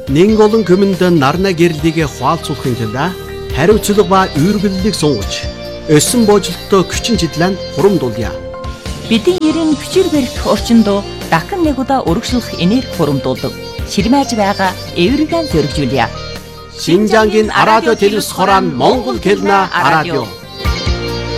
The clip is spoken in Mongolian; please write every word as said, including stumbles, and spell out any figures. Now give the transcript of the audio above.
Нэг олон хүмүүнд нарна гэрлийг хуалцуулахын тулд хариуцлага ба үйргэллийг сунгаж, өсөн боожлолттой хүчин чиглэн хурамдуулъя. Бидний ерэн бичвэр барих орчинд дахин нэг удаа урагшлах энерги хурамдуулдаг. Ширмэж байгаа эвэргэн зөргижүүлье. Шинжангийн радио телевиз хорон Монгол хэлний радио.